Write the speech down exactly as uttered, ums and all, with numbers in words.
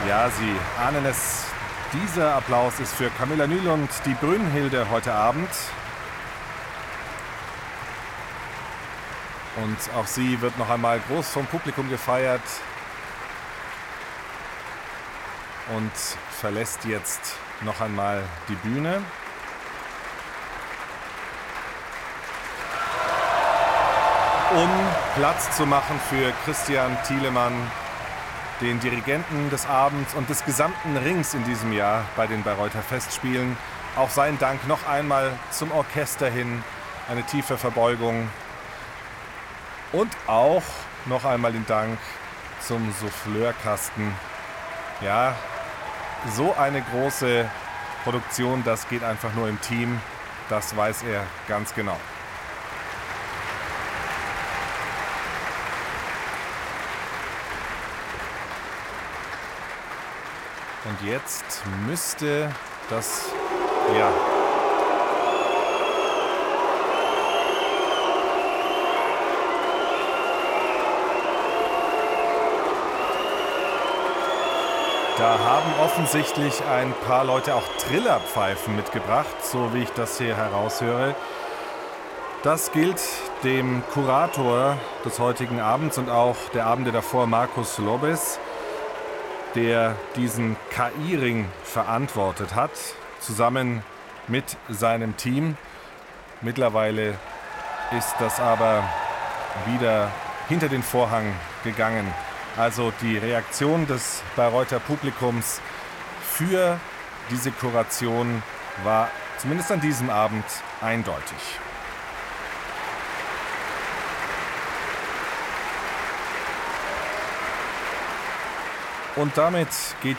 Ja, Sie ahnen es, dieser Applaus ist für Camilla Nylund, die Brünnhilde heute Abend. Und auch sie wird noch einmal groß vom Publikum gefeiert und verlässt jetzt noch einmal die Bühne. Um Platz zu machen für Christian Thielemann, den Dirigenten des Abends und des gesamten Rings in diesem Jahr bei den Bayreuther Festspielen. Auch sein Dank noch einmal zum Orchester hin, eine tiefe Verbeugung. Und auch noch einmal den Dank zum Souffleurkasten. Ja, so eine große Produktion, das geht einfach nur im Team. Das weiß er ganz genau. Und jetzt müsste das, ja, da haben offensichtlich ein paar Leute auch Trillerpfeifen mitgebracht, so wie ich das hier heraushöre. Das gilt dem Kurator des heutigen Abends und auch der Abende davor, Markus Lobes, der diesen K I-Ring verantwortet hat, zusammen mit seinem Team. Mittlerweile ist das aber wieder hinter den Vorhang gegangen. Also die Reaktion des Bayreuther Publikums für diese Kuration war zumindest an diesem Abend eindeutig. Und damit geht